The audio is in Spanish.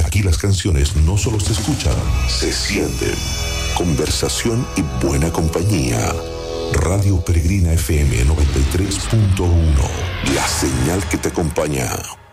Aquí las canciones no solo se escuchan, se sienten. Conversación y buena compañía. Radio Peregrina FM 93.1. La señal que te acompaña.